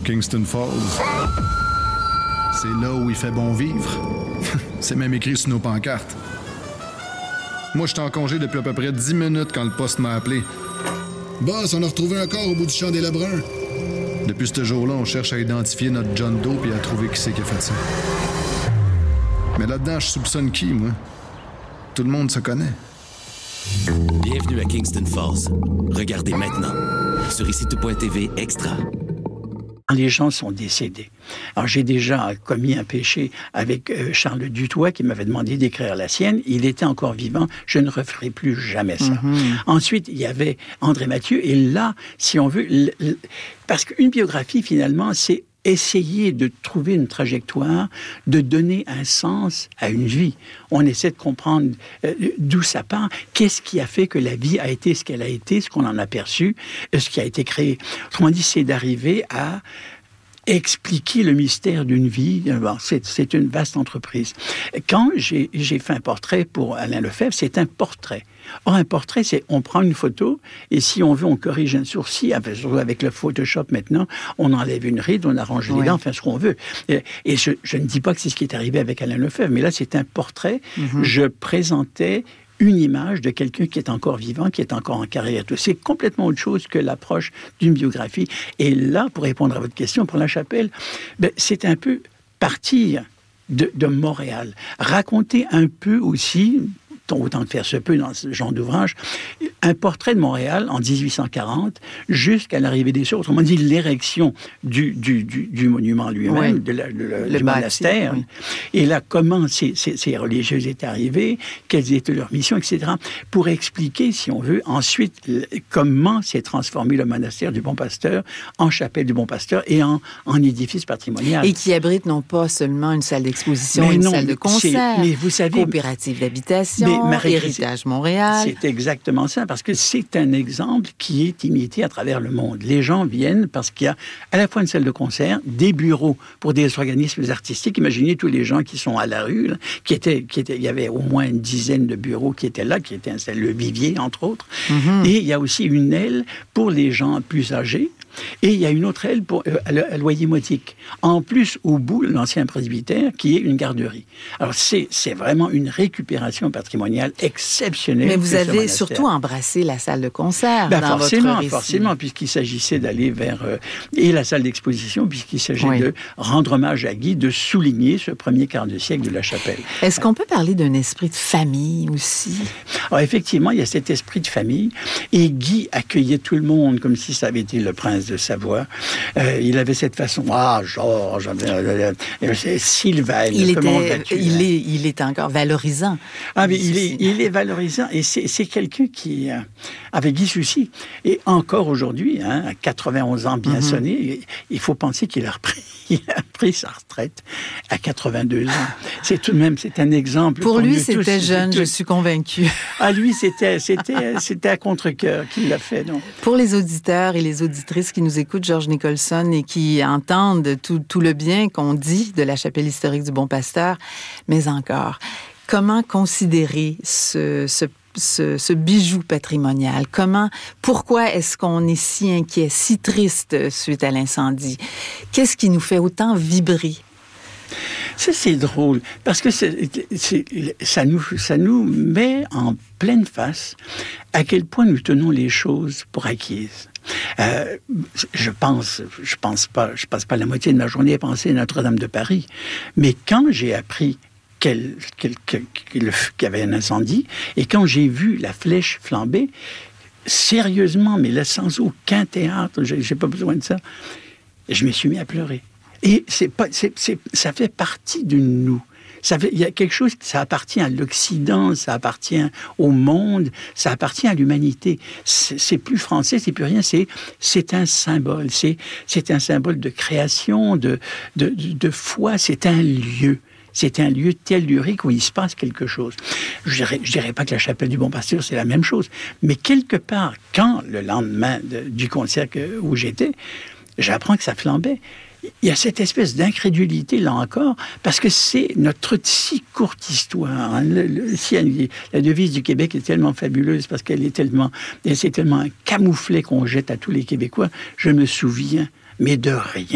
Kingston Falls. C'est là où il fait bon vivre. C'est même écrit sur nos pancartes. Moi, j'étais en congé depuis à peu près 10 minutes quand le poste m'a appelé. Boss, on a retrouvé un corps au bout du champ des Lebrun. Depuis ce jour-là, on cherche à identifier notre John Doe et à trouver qui c'est qui a fait ça. Mais là-dedans, je soupçonne qui, moi? Tout le monde se connaît. Bienvenue à Kingston Falls. Regardez maintenant sur ICITO.TV Extra. Les gens sont décédés. Alors, j'ai déjà commis un péché avec Charles Dutoit qui m'avait demandé d'écrire la sienne. Il était encore vivant. Je ne referai plus jamais ça. Ensuite, il y avait André Mathieu. Et là, si on veut... Parce qu'une biographie, finalement, c'est essayer de trouver une trajectoire, de donner un sens à une vie. On essaie de comprendre d'où ça part, qu'est-ce qui a fait que la vie a été ce qu'elle a été, ce qu'on en a perçu, ce qui a été créé. Autrement dit, c'est d'arriver à expliquer le mystère d'une vie. Bon, c'est une vaste entreprise. Quand j'ai fait un portrait pour Alain Lefebvre, c'est un portrait. Or, un portrait, c'est on prend une photo et si on veut, on corrige un sourcil. Avec le Photoshop maintenant, on enlève une ride, on arrange les dents, enfin ce qu'on veut. Et je ne dis pas que c'est ce qui est arrivé avec Alain Lefebvre, mais là, c'est un portrait. Je présentais une image de quelqu'un qui est encore vivant, qui est encore en carrière. C'est complètement autre chose que l'approche d'une biographie. Et là, pour répondre à votre question, pour La Chapelle, c'est un peu partir de Montréal. Raconter un peu aussi, autant que faire se peut dans ce genre d'ouvrage, un portrait de Montréal en 1840 jusqu'à l'arrivée des choses. Autrement dit, l'érection du monument lui-même, du monastère. Oui. Et là, comment ces religieuses étaient arrivées, quelles étaient leurs missions, etc. Pour expliquer, si on veut, ensuite, comment s'est transformé le monastère du Bon Pasteur en chapelle du Bon Pasteur et en édifice patrimonial. Et qui abrite non pas seulement une salle d'exposition, salle de concert, mais vous savez, coopérative d'habitation, Héritage Montréal. C'est exactement ça, parce que c'est un exemple qui est imité à travers le monde. Les gens viennent parce qu'il y a à la fois une salle de concert, des bureaux pour des organismes artistiques. Imaginez tous les gens qui sont à la rue, là, il y avait au moins une dizaine de bureaux qui étaient là, qui étaient installés, le Vivier, entre autres. Et il y a aussi une aile pour les gens plus âgés. Et il y a une autre aile pour à loyer modique. En plus, au bout, l'ancien presbytère, qui est une garderie. Alors, c'est vraiment une récupération patrimoniale exceptionnelle. Mais vous avez surtout embrassé la salle de concert dans votre récit. Forcément, puisqu'il s'agissait d'aller vers... et la salle d'exposition, puisqu'il s'agit de rendre hommage à Guy, de souligner ce premier quart de siècle de La Chapelle. Est-ce qu'on peut parler d'un esprit de famille aussi? Alors, effectivement, il y a cet esprit de famille. Et Guy accueillait tout le monde comme si ça avait été le prince de Savoie. Il avait cette façon, Georges, Sylvain, il est encore valorisant. Ah, mais il est valorisant et c'est quelqu'un qui avait Guy Soucy. Et encore aujourd'hui, à 91 ans bien sonné, il faut penser qu'il a pris sa retraite à 82 ans. C'est tout de même, c'est un exemple. Pour lui, c'était jeune, je suis convaincue. Ah, lui, c'était à contre-cœur qu'il l'a fait, non? Pour les auditeurs et les auditrices qui nous écoutent, Georges Nicholson, et qui entendent tout le bien qu'on dit de la chapelle historique du Bon Pasteur, mais encore, comment considérer ce bijou patrimonial? Pourquoi est-ce qu'on est si inquiet, si triste suite à l'incendie? Qu'est-ce qui nous fait autant vibrer? Ça, c'est drôle, parce que ça nous met en pleine face à quel point nous tenons les choses pour acquises. Je passe pas la moitié de ma journée à penser à Notre-Dame de Paris, mais quand j'ai appris qu'il y avait un incendie, et quand j'ai vu la flèche flamber, sérieusement, mais là, sans aucun théâtre, j'ai pas besoin de ça, je me suis mis à pleurer. Et ça fait partie de nous. Il y a quelque chose, ça appartient à l'Occident, ça appartient au monde, ça appartient à l'humanité. C'est plus français, c'est plus rien, c'est un symbole. C'est un symbole de création, de foi, c'est un lieu. C'est un lieu tellurique où il se passe quelque chose. Je dirais pas que la chapelle du Bon Pasteur, c'est la même chose. Mais quelque part, quand, le lendemain du concert où j'étais, j'apprends que ça flambait, il y a cette espèce d'incrédulité, là encore, parce que c'est notre si courte histoire. Hein. La devise du Québec est tellement fabuleuse parce c'est tellement un camouflet qu'on jette à tous les Québécois. Je me souviens, mais de rien.